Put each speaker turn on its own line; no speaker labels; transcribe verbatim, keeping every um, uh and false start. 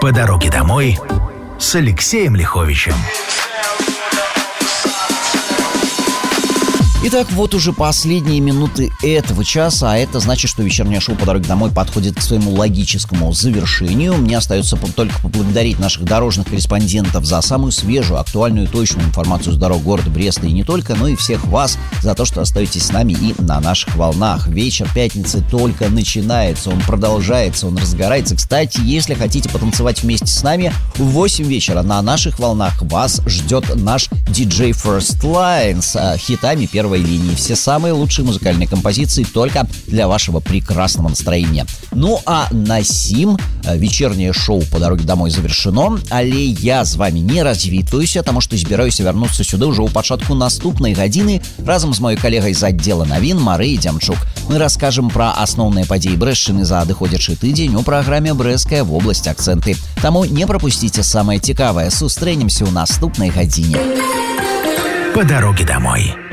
По дороге домой с Алексеем Лиховичем.
Итак, вот уже последние минуты этого часа, а это значит, что вечернее шоу «По дороге домой» подходит к своему логическому завершению. Мне остается только поблагодарить наших дорожных корреспондентов за самую свежую, актуальную и точную информацию с дорог города Бреста и не только, но и всех вас за то, что остаетесь с нами и на наших волнах. Вечер пятницы только начинается, он продолжается, он разгорается. Кстати, если хотите потанцевать вместе с нами, в восемь вечера на наших волнах вас ждет наш диджей First Line с хитами первой линии. Все самые лучшие музыкальные композиции только для вашего прекрасного настроения. Ну а на сим вечернее шоу «По дороге домой» завершено. Але я з вами не развітваюся, тому що збираюся вярнуцца сюда уже у пачатку наступнай гадзіны разом з моей калегай з аддзела навін Марыяй Дзямчук. Мы расскажем про асноўныя падзеі Брэсчыны за адыходзячы тыдзень у праграме «Брэская вобласць. Акцэнты». Таму не пропустите самое цікавае. Сустрэнемся ў наступнай гадзіне.
По дороге домой.